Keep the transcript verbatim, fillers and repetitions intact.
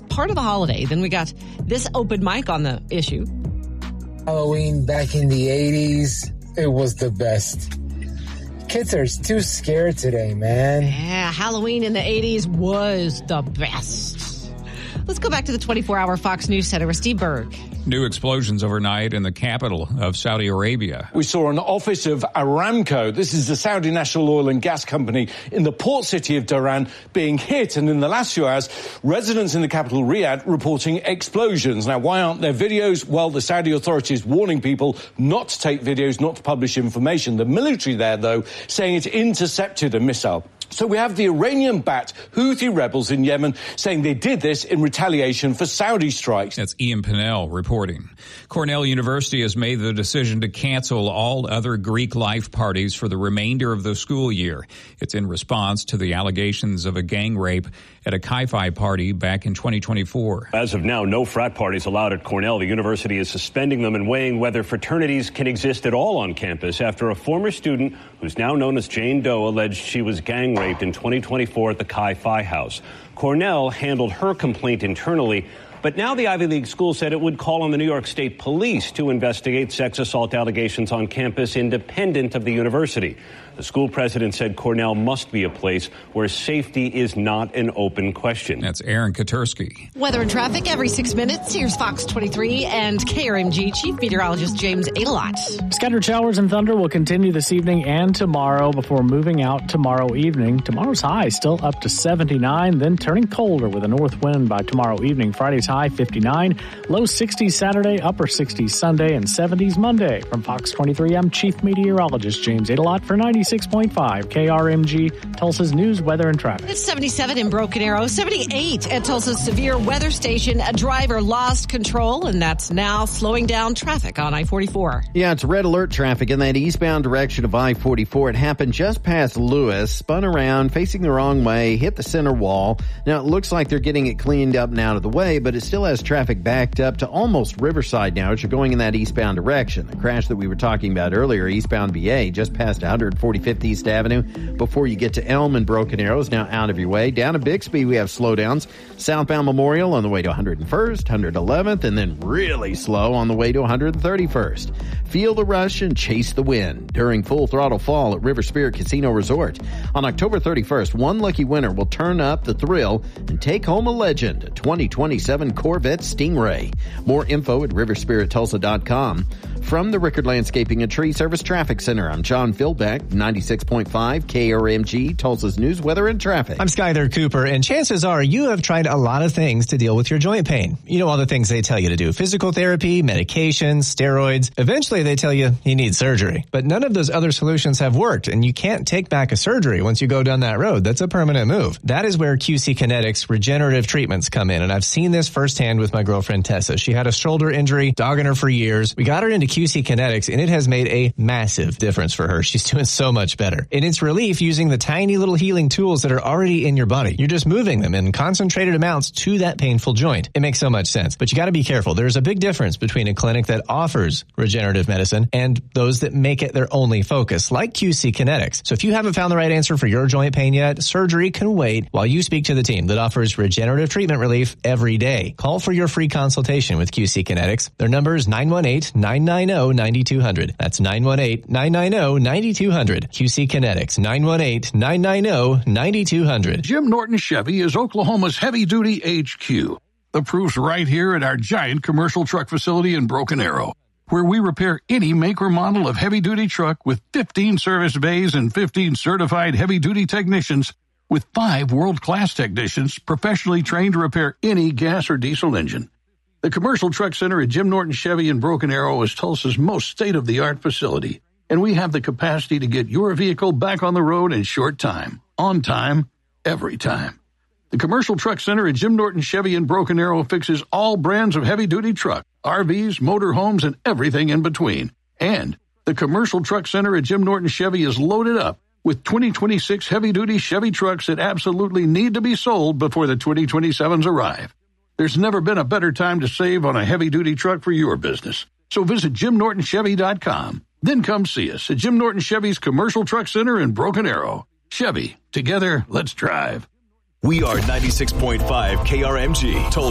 part of the holiday. Then we got this open mic on the issue. Halloween back in the eighties, it was the best. Kids are too scared today, man. Yeah, Halloween in the eighties was the best. Let's go back to the twenty-four hour Fox News Center with Steve Berg. New explosions overnight in the capital of Saudi Arabia. We saw an office of Aramco. This is the Saudi national oil and gas company in the port city of Dhahran being hit. And in the last few hours, residents in the capital, Riyadh, reporting explosions. Now, why aren't there videos? Well, the Saudi authorities warning people not to take videos, not to publish information. The military there, though, saying it intercepted a missile. So we have the Iranian-backed Houthi rebels in Yemen saying they did this in retaliation for Saudi strikes. That's Ian Pennell reporting. Cornell University has made the decision to cancel all other Greek life parties for the remainder of the school year. It's in response to the allegations of a gang rape at a Chi-Phi party back in twenty twenty-four. As of now, no frat parties allowed at Cornell. The university is suspending them and weighing whether fraternities can exist at all on campus after a former student, who's now known as Jane Doe, alleged she was gang raped in twenty twenty-four at the Chi-Phi house. Cornell handled her complaint internally, but now the Ivy League school said it would call on the New York State Police to investigate sex assault allegations on campus independent of the university. The school president said Cornell must be a place where safety is not an open question. That's Aaron Katursky. Weather and traffic every six minutes. Here's Fox twenty-three and K R M G Chief Meteorologist James Adelot. Scattered showers and thunder will continue this evening and tomorrow before moving out tomorrow evening. Tomorrow's high still up to seventy-nine, then turning colder with a north wind by tomorrow evening. Friday's high fifty-nine, low sixties Saturday, upper sixties Sunday, and seventies Monday. From Fox twenty-three, I'm Chief Meteorologist James Adelot for ninety-six point five K R M G, Tulsa's news, weather, and traffic. It's seventy-seven in Broken Arrow, seventy-eight at Tulsa's severe weather station. A driver lost control, and that's now slowing down traffic on I forty-four. Yeah, it's red alert traffic in that eastbound direction of I forty-four. It happened just past Lewis, spun around, facing the wrong way, hit the center wall. Now, it looks like they're getting it cleaned up and out of the way, but it still has traffic backed up to almost Riverside now as you're going in that eastbound direction. The crash that we were talking about earlier, eastbound B A, just past one forty-fifth East Avenue before you get to Elm and Broken Arrow is now out of your way. Down to Bixby, we have slowdowns. Southbound Memorial on the way to one hundred first, one hundred eleventh, and then really slow on the way to one hundred thirty-first. Feel the rush and chase the wind during Full Throttle Fall at River Spirit Casino Resort. On October thirty-first, one lucky winner will turn up the thrill and take home a legend, a twenty twenty-seven Corvette Stingray. More info at river spirit tulsa dot com. From the Rickard Landscaping and Tree Service Traffic Center, I'm John Philbeck, ninety-six point five K R M G, Tulsa's news, weather, and traffic. I'm Skyler Cooper, and chances are you have tried a lot of things to deal with your joint pain. You know all the things they tell you to do. Physical therapy, medications, steroids. Eventually they tell you you need surgery. But none of those other solutions have worked, and you can't take back a surgery once you go down that road. That's a permanent move. That is where Q C Kinetics regenerative treatments come in, and I've seen this firsthand with my girlfriend Tessa. She had a shoulder injury, dogging her for years. We got her into Q C Kinetics, and it has made a massive difference for her. She's doing so much better. And it's relief using the tiny little healing tools that are already in your body. You're just moving them in concentrated amounts to that painful joint. It makes so much sense. But you got to be careful. There's a big difference between a clinic that offers regenerative medicine and those that make it their only focus, like Q C Kinetics. So if you haven't found the right answer for your joint pain yet, surgery can wait while you speak to the team that offers regenerative treatment relief every day. Call for your free consultation with Q C Kinetics. Their number is nine one eight, nine nine zero, nine two zero zero. That's nine one eight, nine nine zero, nine two zero zero. Q C Kinetics, nine one eight, nine nine zero, nine two zero zero. Jim Norton Chevy is Oklahoma's heavy-duty H Q. The proof's right here at our giant commercial truck facility in Broken Arrow, where we repair any make or model of heavy-duty truck with fifteen service bays and fifteen certified heavy-duty technicians with five world-class technicians professionally trained to repair any gas or diesel engine. The Commercial Truck Center at Jim Norton Chevy in Broken Arrow is Tulsa's most state-of-the-art facility, and we have the capacity to get your vehicle back on the road in short time, on time, every time. The Commercial Truck Center at Jim Norton Chevy in Broken Arrow fixes all brands of heavy-duty truck, R Vs, motorhomes, and everything in between. And the Commercial Truck Center at Jim Norton Chevy is loaded up with twenty twenty-six heavy-duty Chevy trucks that absolutely need to be sold before the twenty twenty-sevens arrive. There's never been a better time to save on a heavy-duty truck for your business. So visit jim norton chevy dot com. Then come see us at Jim Norton Chevy's Commercial Truck Center in Broken Arrow. Chevy, together, let's drive. We are ninety-six point five K R M G, Tulsa.